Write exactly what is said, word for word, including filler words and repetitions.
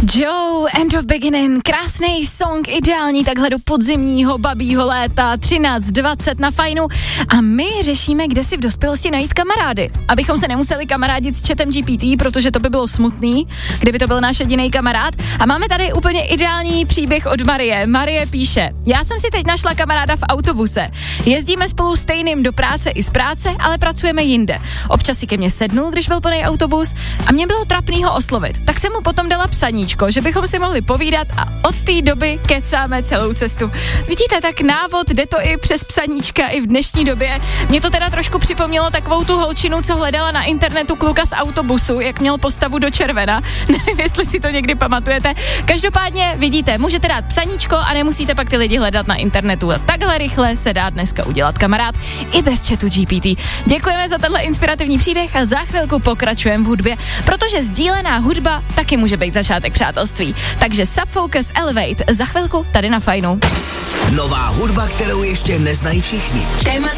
Joe, End of Beginning, krásný song, ideální takhle do podzimního babího léta, třináct dvacet na Fajnu a my řešíme, kde si v dospělosti najít kamarády, abychom se nemuseli kamarádit s chatem G P T, protože to by bylo smutný, kdyby to byl náš jediný kamarád. A máme tady úplně ideální příběh od Marie. Marie píše, já jsem si teď našla kamaráda v autobuse, jezdíme spolu stejným do práce i z práce, ale pracujeme jinde. Občas si ke mně sednul, když byl plný autobus a mě bylo trapný ho oslovit, tak jsem mu potom dala psaníčko, že bychom si mohli povídat a od té doby kecáme celou cestu. Vidíte, tak návod, jde to i přes psaníčka i v dnešní době. Mě to teda trošku připomnělo takovou tu holčinu, co hledala na internetu kluka z autobusu, jak měl postavu do červena. Nevím, jestli si to někdy pamatujete. Každopádně vidíte, můžete dát psaníčko a nemusíte pak ty lidi hledat na internetu. A takhle rychle se dá dneska udělat kamarád i bez chatu G P T. Děkujeme za tenhle inspirativní příběh a za chvilku pokračujeme v hudbě, protože sdílená hudba taky může být začátek přátelství. Takže Subfocus Elevate za chvilku tady na Fajnu. Nová hudba, kterou ještě neznají všichni. Téma